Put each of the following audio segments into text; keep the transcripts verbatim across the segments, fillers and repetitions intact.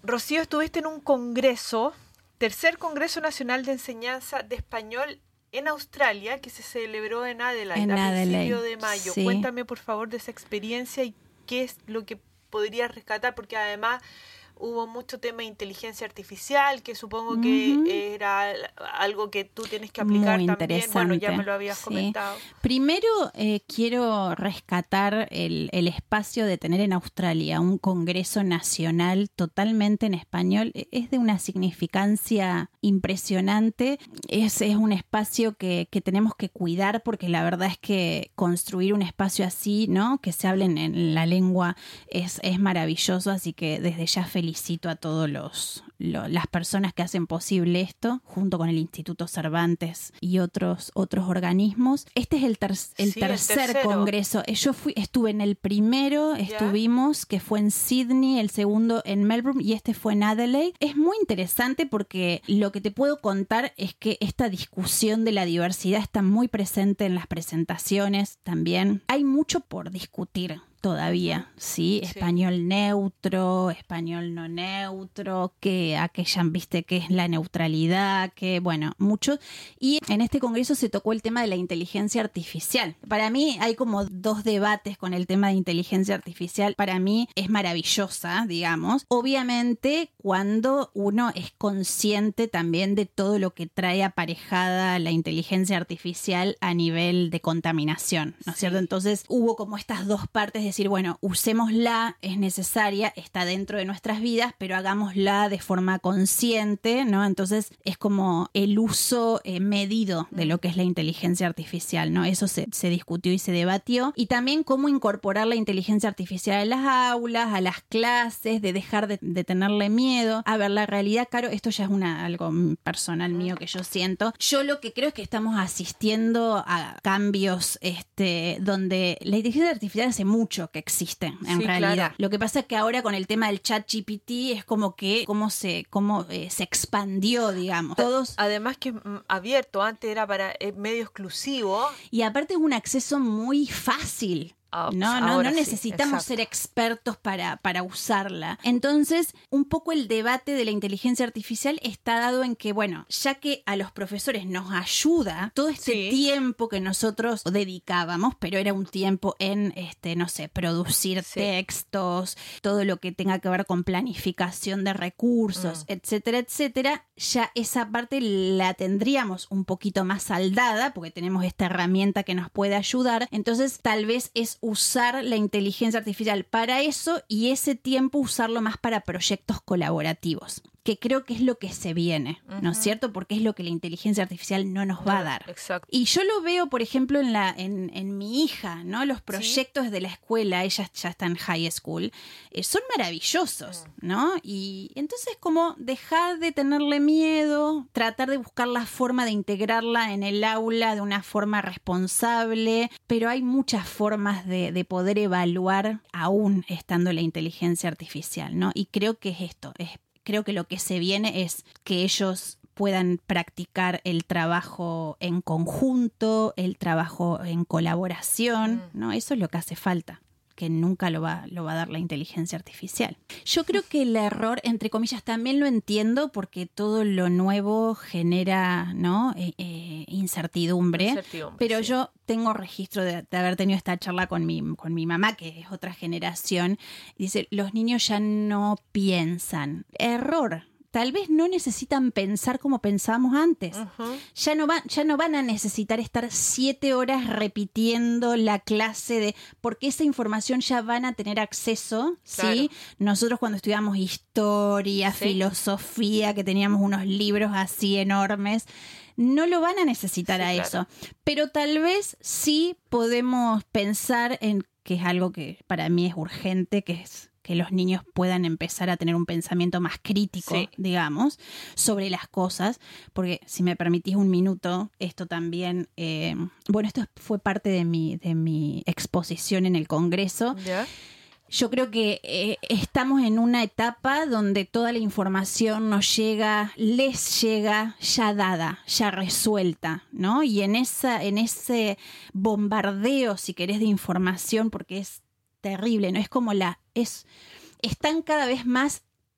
Rocío, estuviste en un congreso, tercer Congreso Nacional de Enseñanza de Español en Australia, que se celebró en Adelaide en a Adelaide, principio de mayo. Sí. Cuéntame, por favor, de esa experiencia y qué es lo que podrías rescatar, porque además hubo mucho tema de inteligencia artificial, que supongo uh-huh. que era algo que tú tienes que aplicar Muy también. Bueno, ya me lo habías sí. comentado. Primero, eh, quiero rescatar el, el espacio de tener en Australia un congreso nacional totalmente en español. Es de una significancia impresionante. Es, es un espacio que, que tenemos que cuidar, porque la verdad es que construir un espacio así, ¿no?, que se hable en, en la lengua es, es maravilloso. Así que desde ya feliz Felicito a todos los, los las personas que hacen posible esto, junto con el Instituto Cervantes y otros otros organismos. Este es el, ter el, sí, tercer el congreso. Yo fui, estuve en el primero, ¿Ya? estuvimos, que fue en Sydney, el segundo en Melbourne y este fue en Adelaide. Es muy interesante porque lo que te puedo contar es que esta discusión de la diversidad está muy presente en las presentaciones también. Hay mucho por discutir todavía, ¿sí? sí. Español neutro, español no neutro, que aquella, viste, que es la neutralidad, que bueno, mucho. Y en este congreso se tocó el tema de la inteligencia artificial. Para mí hay como dos debates con el tema de inteligencia artificial. Para mí es maravillosa, digamos. Obviamente cuando uno es consciente también de todo lo que trae aparejada la inteligencia artificial a nivel de contaminación, ¿no es sí. cierto? Entonces hubo como estas dos partes, decir, bueno, usémosla, es necesaria, está dentro de nuestras vidas, pero hagámosla de forma consciente, ¿no? Entonces es como el uso eh, medido de lo que es la inteligencia artificial, ¿no? Eso se, se discutió y se debatió. Y también cómo incorporar la inteligencia artificial en las aulas, a las clases, de dejar de, de tenerle miedo. A ver, la realidad, Caro, esto ya es una, algo personal mío que yo siento. Yo lo que creo es que estamos asistiendo a cambios este, donde la inteligencia artificial hace mucho que existe en sí, realidad. Claro. Lo que pasa es que ahora con el tema del chat G P T es como que cómo se, cómo, eh, se expandió, digamos. Todos. Además que es abierto, antes era para eh, medio exclusivo. Y aparte es un acceso muy fácil. Oh, no, no, no sí, necesitamos exacto. ser expertos para, para usarla. Entonces, un poco el debate de la inteligencia artificial está dado en que, bueno, ya que a los profesores nos ayuda todo este sí. tiempo que nosotros dedicábamos, pero era un tiempo en, este, no sé, producir sí. textos, todo lo que tenga que ver con planificación de recursos, mm. etcétera, etcétera, ya esa parte la tendríamos un poquito más saldada, porque tenemos esta herramienta que nos puede ayudar. Entonces, tal vez es usar la inteligencia artificial para eso y ese tiempo usarlo más para proyectos colaborativos, que creo que es lo que se viene, uh-huh. ¿no es cierto? Porque es lo que la inteligencia artificial no nos va a dar. Exacto. Y yo lo veo, por ejemplo, en la en, en mi hija, ¿no? Los proyectos ¿Sí? de la escuela, ella ya está en high school, eh, son maravillosos, uh-huh. ¿no? Y entonces como dejar de tenerle miedo, tratar de buscar la forma de integrarla en el aula de una forma responsable, pero hay muchas formas de, de poder evaluar aún estando la inteligencia artificial, ¿no? Y creo que es esto, es Creo que lo que se viene es que ellos puedan practicar el trabajo en conjunto, el trabajo en colaboración, ¿no? Eso es lo que hace falta, que nunca lo va, lo va a dar la inteligencia artificial. Yo creo que el error, entre comillas, también lo entiendo porque todo lo nuevo genera, ¿no? Eh, eh, incertidumbre, incertidumbre, pero sí. yo tengo registro de, de haber tenido esta charla con mi, con mi mamá, que es otra generación, y dice, los niños ya no piensan. Error. Tal vez no necesitan pensar como pensábamos antes. Uh-huh. Ya no van, ya no van a necesitar estar siete horas repitiendo la clase de, porque esa información ya van a tener acceso, claro. ¿sí? Nosotros cuando estudiamos historia, ¿sí? filosofía, que teníamos unos libros así enormes, no lo van a necesitar sí, a claro. eso. Pero tal vez sí podemos pensar en que es algo que para mí es urgente, que es que los niños puedan empezar a tener un pensamiento más crítico, sí. digamos, sobre las cosas, porque si me permitís un minuto, esto también, eh, bueno, esto fue parte de mi, de mi exposición en el Congreso. ¿Ya? Yo creo que eh, estamos en una etapa donde toda la información nos llega, les llega ya dada, ya resuelta, ¿no? Y en esa, en ese bombardeo, si querés, de información, porque es terrible, ¿no? Es como la, es, están cada vez más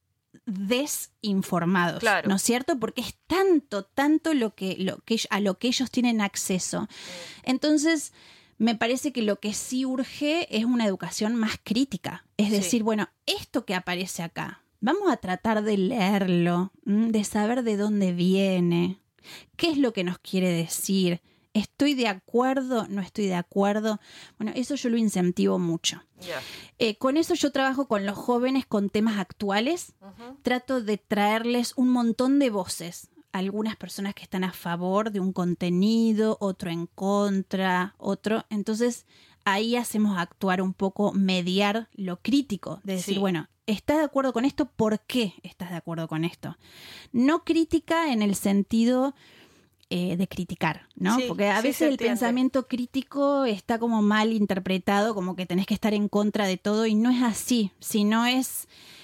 desinformados, claro. ¿no es cierto? Porque es tanto, tanto lo que, lo que, a lo que ellos tienen acceso. Entonces, me parece que lo que sí urge es una educación más crítica. Es decir, sí. bueno, esto que aparece acá, vamos a tratar de leerlo, de saber de dónde viene, qué es lo que nos quiere decir. ¿Estoy de acuerdo? ¿No estoy de acuerdo? Bueno, eso yo lo incentivo mucho. Yeah. Eh, con eso yo trabajo con los jóvenes con temas actuales. Uh-huh. Trato de traerles un montón de voces. Algunas personas que están a favor de un contenido, otro en contra, otro. Entonces, ahí hacemos actuar un poco, mediar lo crítico. De decir, sí. bueno, ¿estás de acuerdo con esto? ¿Por qué estás de acuerdo con esto? No crítica en el sentido... Eh, de criticar, ¿no? Sí, porque a sí, veces el pensamiento crítico está como mal interpretado, como que tenés que estar en contra de todo, y no es así, sino es,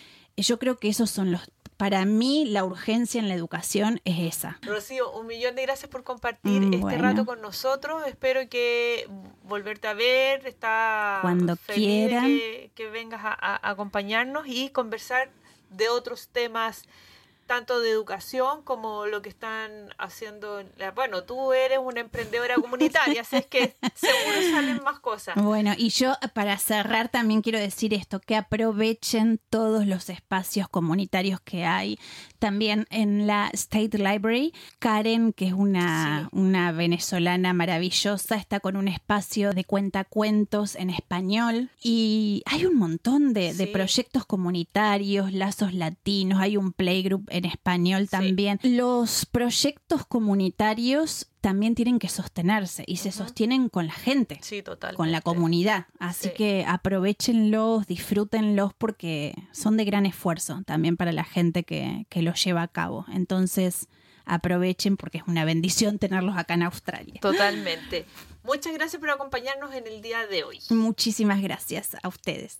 yo creo que esos son los, para mí la urgencia en la educación es esa. Rocío, un millón de gracias por compartir mm, este bueno. rato con nosotros, espero que volverte a ver, está cuando feliz quieran que, que vengas a, a acompañarnos y conversar de otros temas tanto de educación como lo que están haciendo. Bueno, tú eres una emprendedora comunitaria, así es que seguro salen más cosas. Bueno, y yo para cerrar también quiero decir esto, que aprovechen todos los espacios comunitarios que hay. También en la State Library, Karen, que es una, sí. una venezolana maravillosa, está con un espacio de cuentacuentos en español. Y hay un montón de, sí. de proyectos comunitarios, lazos latinos, hay un playgroup en español también. Sí. Los proyectos comunitarios también tienen que sostenerse y uh-huh. se sostienen con la gente, sí, totalmente. Con la comunidad. Así sí. que aprovéchenlos, disfrútenlos porque son de gran esfuerzo también para la gente que, que los lleva a cabo. Entonces aprovechen porque es una bendición tenerlos acá en Australia. Totalmente. Muchas gracias por acompañarnos en el día de hoy. Muchísimas gracias a ustedes.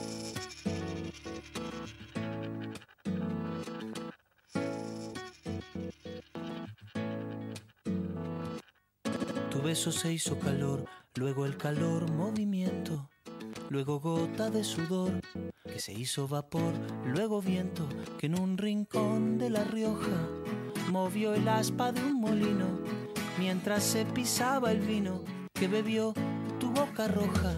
Tu beso se hizo calor, luego el calor movimiento, luego gota de sudor que se hizo vapor, luego viento que en un rincón de La Rioja movió el aspa de un molino mientras se pisaba el vino que bebió tu boca roja.